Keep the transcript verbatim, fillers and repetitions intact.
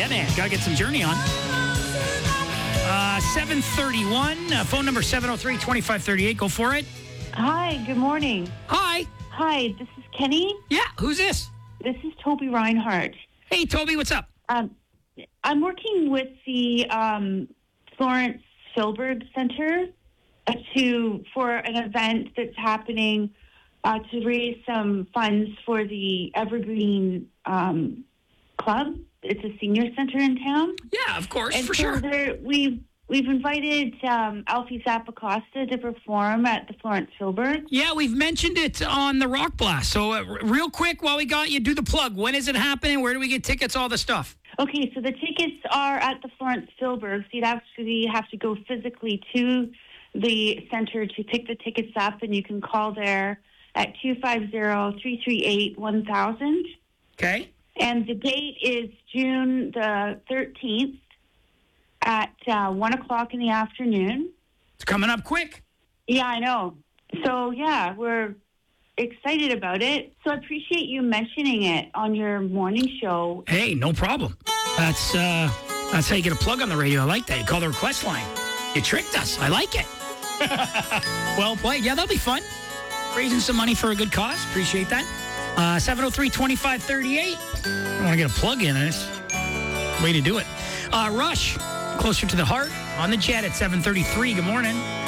Yeah, man. Got to get some Journey on. Uh, seven thirty-one. Uh, phone number seven oh three, two five three eight. Go for it. Hi, good morning. Hi. Hi, this is Kenny. Yeah, who's this? This is Toby Reinhardt. Hey, Toby, what's up? Um, I'm working with the um, Florence Filberg Center uh, to for an event that's happening uh, to raise some funds for the Evergreen um, Club. It's a senior center in town. Yeah, of course, and for so sure. there, we've we've invited um, Alfie Zappacosta to perform at the Florence Filberg. Yeah, we've mentioned it on the Rock Blast. So, uh, r- real quick, while we got you, do the plug. When is it happening? Where do we get tickets? All the stuff. Okay, so the tickets are at the Florence Filberg. So you'd actually have to go physically to the center to pick the tickets up, and you can call there at two five zero, three three eight, one thousand. Okay. And the date is June the thirteenth at uh, one o'clock in the afternoon. It's coming up quick. Yeah, I know. So, yeah, we're excited about it. So I appreciate you mentioning it on your morning show. Hey, no problem. That's uh, that's how you get a plug on the radio. I like that. You call the request line. You tricked us. I like it. Well played. Yeah, that'll be fun. Raising some money for a good cause. Appreciate that. Uh, seven oh three, two five three eight. I want to get a plug in. This way to do it. Uh, Rush, closer to the heart on the jet at seven thirty-three. Good morning.